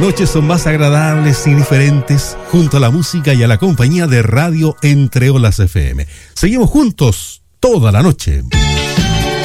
noches son más agradables y diferentes junto a la música y a la compañía de Radio Entre Olas FM. Seguimos juntos toda la noche.